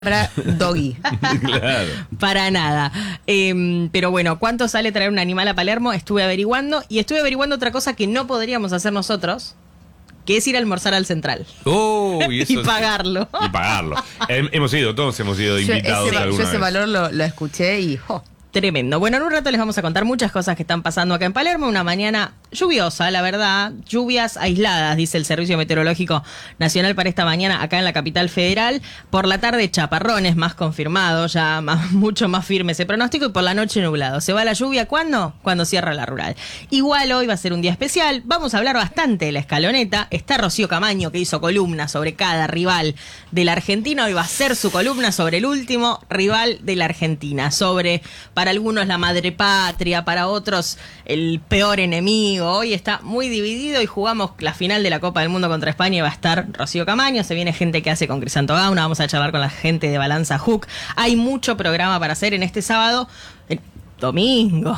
Para doggy. Claro. Para nada. Pero bueno, ¿cuánto sale traer un animal a Palermo? Estuve averiguando otra cosa que no podríamos hacer nosotros, que es ir a almorzar al Central. Y pagarlo. Y pagarlo. Todos hemos ido invitados Yo alguna ese vez. valor lo escuché y... Tremendo. Bueno, en un rato les vamos a contar muchas cosas que están pasando acá en Palermo. Una mañana lluviosa, la verdad. Lluvias aisladas, dice el Servicio Meteorológico Nacional para esta mañana acá en la capital federal. Por la tarde chaparrones, más confirmado, ya mucho más firme ese pronóstico. Y por la noche nublado. ¿Se va la lluvia cuándo? Cuando cierra la rural. Igual hoy va a ser un día especial. Vamos a hablar bastante de la escaloneta. Está Rocío Camaño, que hizo columna sobre cada rival de la Argentina. Hoy va a ser su columna sobre el último rival de la Argentina. Sobre... Para algunos la madre patria, para otros el peor enemigo. Hoy está muy dividido y jugamos la final de la Copa del Mundo contra España y va a estar Rocío Camaño. Se viene gente que hace con Crisanto Gauna. Vamos a charlar con la gente de Balanza Hook. Hay mucho programa para hacer en este sábado. Domingo.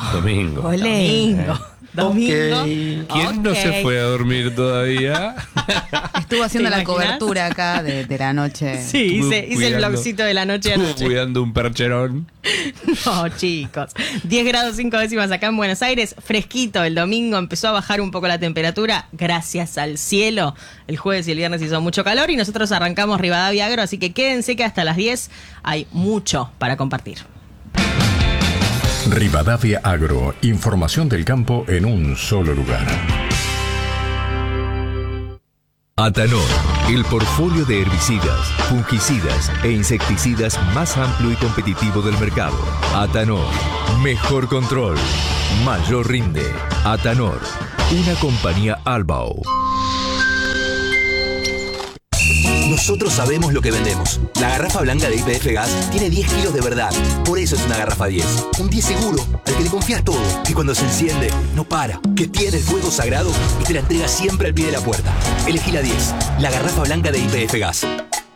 ¿Quién no se fue a dormir todavía? Estuvo haciendo la cobertura acá de la noche. Sí, hice el blogcito de la noche anoche. Estuvo cuidando un percherón. No, chicos. 10 grados 5 décimas acá en Buenos Aires. Fresquito el domingo. Empezó a bajar un poco la temperatura. Gracias al cielo. El jueves y el viernes hizo mucho calor. Y nosotros arrancamos Rivadavia Agro. Así que quédense que hasta las 10 hay mucho para compartir. Rivadavia Agro, información del campo en un solo lugar. Atanor, el portfolio de herbicidas, fungicidas e insecticidas más amplio y competitivo del mercado. Atanor, mejor control, mayor rinde. Atanor, una compañía Albao. Nosotros sabemos lo que vendemos. La garrafa blanca de YPF Gas tiene 10 kilos de verdad. Por eso es una garrafa 10. Un 10 seguro, al que le confías todo. Que cuando se enciende, no para. Que tiene el fuego sagrado y te la entrega siempre al pie de la puerta. Elegí la 10. La garrafa blanca de YPF Gas.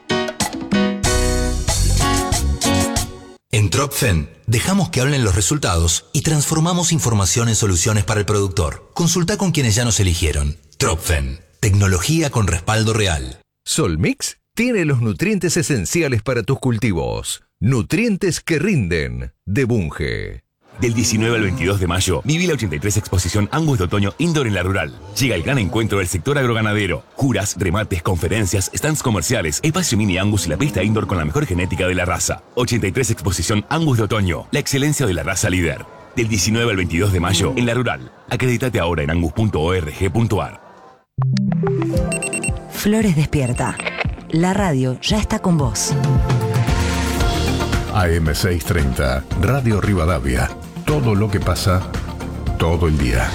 En Tropfen, dejamos que hablen los resultados y transformamos información en soluciones para el productor. Consulta con quienes ya nos eligieron. Tropfen, tecnología con respaldo real. Solmix tiene los nutrientes esenciales para tus cultivos. Nutrientes que rinden, de Bunge. Del 19 al 22 de mayo, viví la 83 Exposición Angus de Otoño Indoor en La Rural. Llega el gran encuentro del sector agroganadero. Juras, remates, conferencias, stands comerciales, espacio mini Angus y la pista indoor con la mejor genética de la raza. 83 Exposición Angus de Otoño, la excelencia de la raza líder. Del 19 al 22 de mayo, en La Rural. Acredítate ahora en angus.org.ar. Flores despierta. La radio ya está con vos. AM630, Radio Rivadavia. Todo lo que pasa, todo el día.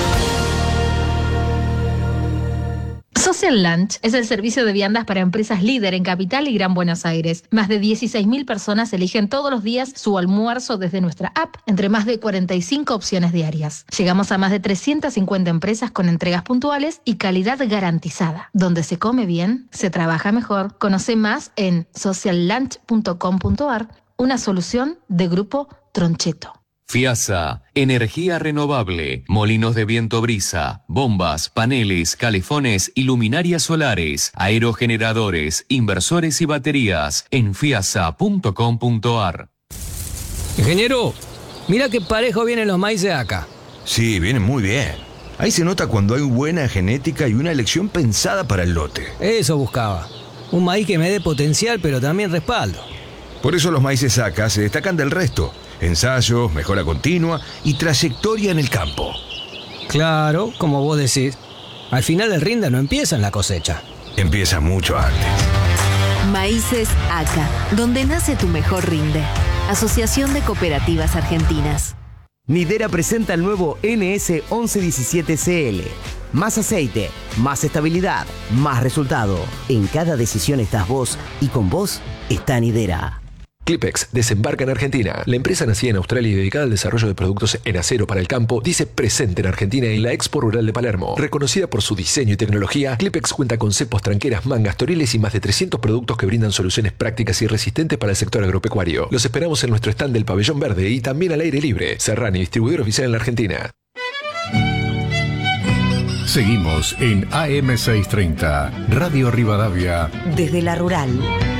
Social Lunch es el servicio de viandas para empresas líder en Capital y Gran Buenos Aires. Más de 16.000 personas eligen todos los días su almuerzo desde nuestra app, entre más de 45 opciones diarias. Llegamos a más de 350 empresas con entregas puntuales y calidad garantizada. Donde se come bien, se trabaja mejor. Conoce más en sociallunch.com.ar, una solución de Grupo Troncheto. FIASA, energía renovable, molinos de viento brisa, bombas, paneles, calefones y luminarias solares, aerogeneradores, inversores y baterías en fiasa.com.ar. Ingeniero, mira qué parejo vienen los maíces acá. Sí, vienen muy bien. Ahí se nota cuando hay buena genética y una elección pensada para el lote. Eso buscaba. Un maíz que me dé potencial, pero también respaldo. Por eso los maíces acá se destacan del resto. Ensayos, mejora continua y trayectoria en el campo. Claro, como vos decís. Al final el rinde no empieza en la cosecha. Empieza mucho antes. Maíces ACA, donde nace tu mejor rinde. Asociación de Cooperativas Argentinas. Nidera presenta el nuevo NS1117CL. Más aceite, más estabilidad, más resultado. En cada decisión estás vos y con vos está Nidera. Clipex desembarca en Argentina. La empresa nacida en Australia y dedicada al desarrollo de productos en acero para el campo, dice presente en Argentina en la Expo Rural de Palermo. Reconocida por su diseño y tecnología, Clipex cuenta con cepos, tranqueras, mangas, toriles y más de 300 productos que brindan soluciones prácticas y resistentes para el sector agropecuario. Los esperamos en nuestro stand del Pabellón Verde y también al aire libre. Serrani, distribuidor oficial en la Argentina. Seguimos en AM630, Radio Rivadavia. Desde La Rural.